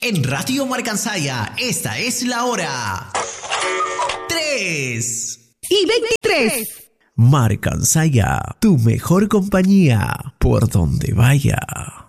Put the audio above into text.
En Radio Marcansaya, esta es la hora 3:23. Marcansaya, tu mejor compañía por donde vaya.